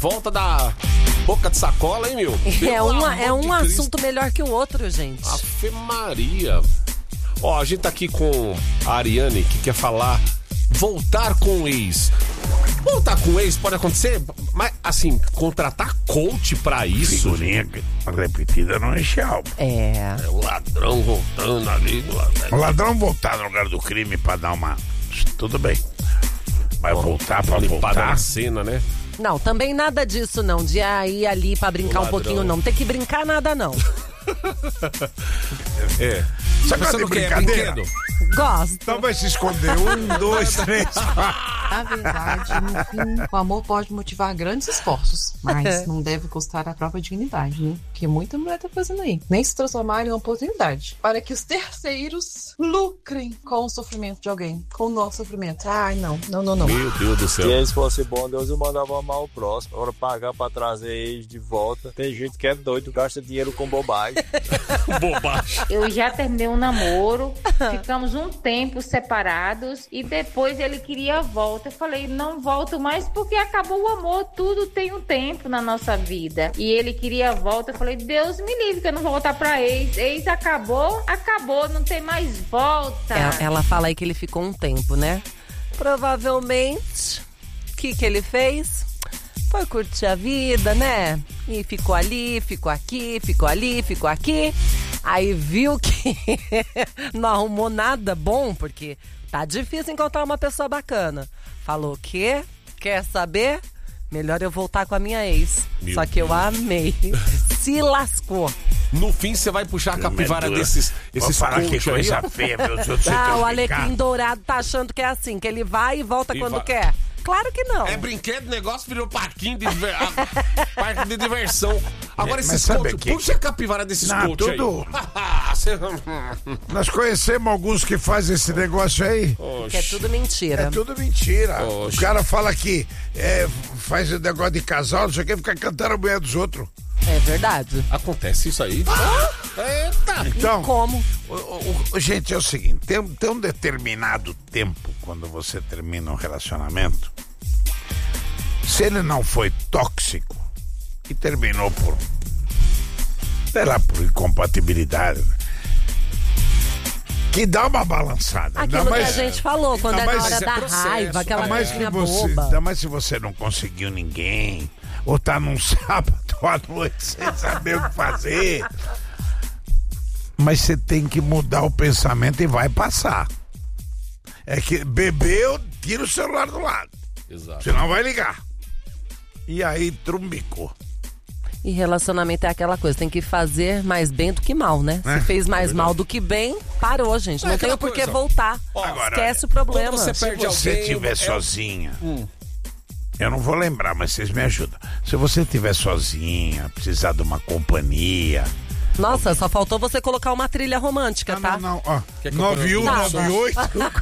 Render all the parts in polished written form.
volta da boca de sacola, hein, meu? É um assunto melhor que o outro, gente. Afe Maria. Ó, a gente tá aqui com a Ariane, que quer falar voltar com o ex. Voltar com o ex pode acontecer, mas assim, contratar coach pra isso. Figurinha repetida não enche a alma. É o ladrão voltando ali. O ladrão voltar no lugar do crime pra dar uma... Tudo bem. Mas voltar pra voltar... na cena, né? Não, também nada disso não, de ir ali pra brincar um pouquinho não. Não tem que brincar nada não. Você não quer brinquedo? Gosto. Então vai se esconder. 1, 2, 3, 4. Na verdade, no fim, o amor pode motivar grandes esforços, mas não deve custar a própria dignidade, né? Que muita mulher tá fazendo aí. Nem se transformar em uma oportunidade para que os terceiros lucrem com o sofrimento de alguém, com o nosso sofrimento. Ai, não. Meu Deus do céu. Se eles fossem bons, Deus mandava amar o próximo. Agora pagar pra trazer eles de volta. Tem gente que é doido, gasta dinheiro com bobagem. Bobagem. Eu já terminei um namoro, ficamos um tempo separados e depois ele queria a volta. Eu falei, não volto mais porque acabou o amor, tudo tem um tempo na nossa vida. E ele queria a volta, eu falei, Deus me livre que eu não vou voltar pra ex. Ex acabou, não tem mais volta. Ela fala aí que ele ficou um tempo, né? Provavelmente, o que ele fez? Foi curtir a vida, né? E ficou ali, ficou aqui, ficou ali, ficou aqui. Aí viu que não arrumou nada bom, porque tá difícil encontrar uma pessoa bacana. Falou que quer saber? Melhor eu voltar com a minha ex. Só que eu amei. Se lascou. No fim, você vai puxar a capivara desses que coisa aí, feia, meu Deus. O alecrim dourado tá achando que é assim, que ele vai e volta quando quer. Claro que não. É brinquedo, negócio virou parquinho de parque de diversão. Agora esses coach, puxa a capivara desses coach aí. Nós conhecemos alguns que fazem esse negócio aí. Que é tudo mentira. É tudo mentira. O cara fala que faz o negócio de casal, não sei o que, fica cantando a mulher dos outros. É verdade. Acontece isso aí? Eita! Então, e como? Gente, é o seguinte, tem um determinado tempo quando você termina um relacionamento, se ele não foi tóxico e terminou por incompatibilidade, que dá uma balançada. Aquilo que a gente falou, quando é na hora da raiva, aquela coisinha boba. Ainda mais se você não conseguiu ninguém, ou tá num sábado à noite sem saber o que fazer. Mas você tem que mudar o pensamento e vai passar. É que bebeu, tira o celular do lado. Exato. Senão vai ligar. E aí trumbicou. E relacionamento é aquela coisa, tem que fazer mais bem do que mal, né? Se fez mais mal do que bem, parou, gente. Não tem por que voltar. Agora, esquece o problema. Você se você estiver sozinha, eu não vou lembrar, mas vocês me ajudam. Se você estiver sozinha, precisar de uma companhia... Nossa, só faltou você colocar uma trilha romântica, tá? Não, ó. 9198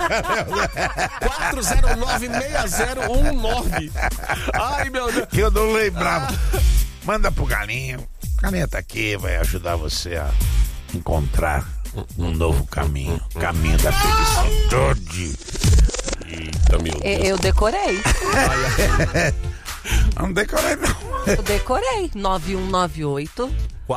4096019. Ai, meu Deus. Que eu não lembrava. Manda pro Galinho. O Galinho tá aqui, vai ajudar você a encontrar um novo caminho. Caminho da felicidade. Eita, meu Deus. Eu decorei. Não decorei, não. Eu decorei. 9198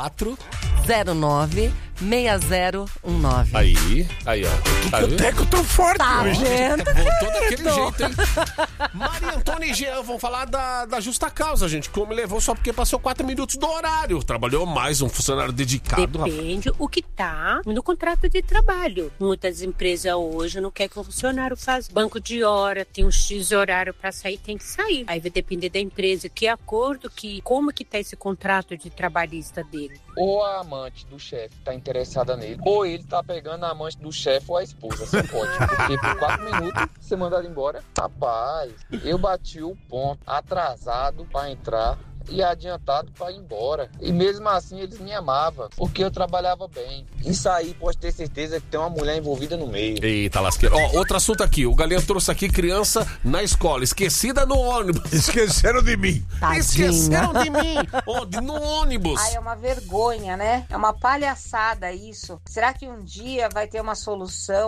096019. Aí, ó. Tá o teco tão forte, tá vendo? Voltou daquele jeito, hein? Maria Antônia e Jean vão falar da justa causa, gente. Como levou só porque passou 4 minutos do horário. Trabalhou mais, um funcionário dedicado. Depende o que tá no contrato de trabalho. Muitas empresas hoje não querem que o funcionário faça banco de hora, tem um X horário pra sair, tem que sair. Aí vai depender da empresa, que acordo, como que tá esse contrato de trabalhista dele. Ou a amante do chefe tá interessada nele, ou ele tá pegando a amante do chefe ou a esposa, você pode. Porque por 4 minutos ser mandado embora. Rapaz, eu bati o ponto atrasado pra entrar e adiantado pra ir embora. E mesmo assim eles me amavam, porque eu trabalhava bem. Isso aí pode ter certeza que tem uma mulher envolvida no meio. Eita lasqueira. Ó, outro assunto aqui. O Galinha trouxe aqui criança na escola, esquecida no ônibus. Esqueceram de mim. Tadinha. Esqueceram de mim. No ônibus. Ai, é uma vergonha, né? É uma palhaçada isso. Será que um dia vai ter uma solução?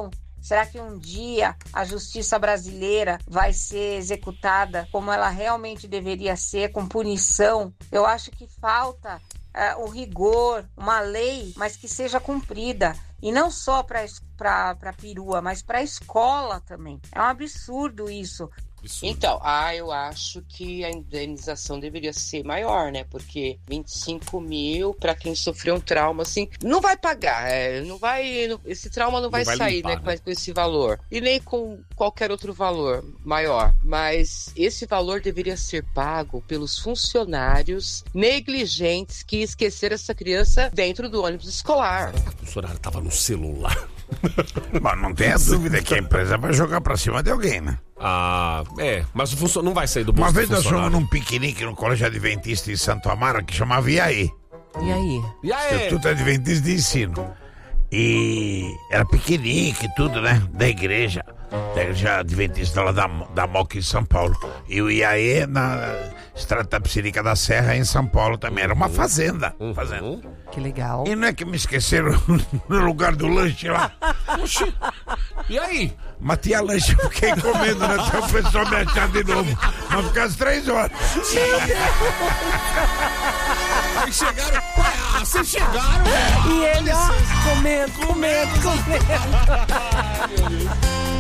Será que um dia a justiça brasileira vai ser executada como ela realmente deveria ser, com punição? Eu acho que falta o rigor, uma lei, mas que seja cumprida. E não só para perua, mas para a escola também. É um absurdo isso. Então, eu acho que a indenização deveria ser maior, né? Porque 25 mil para quem sofreu um trauma, assim, não vai pagar. Esse trauma não vai sair, limpar, né? Com esse valor. E nem com qualquer outro valor maior. Mas esse valor deveria ser pago pelos funcionários negligentes que esqueceram essa criança dentro do ônibus escolar. O funcionário tava no celular. Mas não tenha dúvida que a empresa vai jogar pra cima de alguém, né? Mas o funcionário não vai sair do bolso. Uma vez nós fomos num piquenique no Colégio Adventista em Santo Amaro, que chamava IAE. Instituto Adventista de Ensino. E era piquenique e tudo, né? Da igreja Adventista lá da Moca em São Paulo. E o IAE na Estrada Tapicerica da Serra em São Paulo também. Era uma fazenda. Que legal. E não é que me esqueceram no lugar do lanche lá? Oxi. E aí? Mas tinha lanche, eu fiquei comendo, né? Até o pessoal me achar de novo. Mas ficar as 3 horas. Aí chegaram. Vocês chegaram, velho. E ele, ó, comendo.